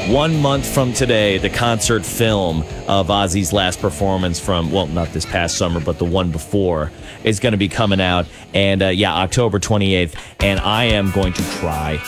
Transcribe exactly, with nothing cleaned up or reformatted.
One month from today, the concert film of Ozzy's last performance from, well, not this past summer, but the one before, is going to be coming out. And uh, yeah, October twenty-eighth. And I am going to cry.